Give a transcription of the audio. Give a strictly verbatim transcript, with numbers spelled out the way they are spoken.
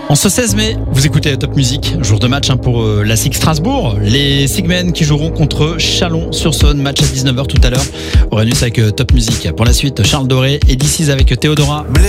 En ce seize mai, vous écoutez Top Music, jour de match hein, pour euh, la SIG Strasbourg. Les Sigmen qui joueront contre Chalon-sur-Saône, match à dix-neuf heures tout à l'heure. Uranus avec euh, Top Music. Pour la suite, Charles Doré et D six avec Théodora.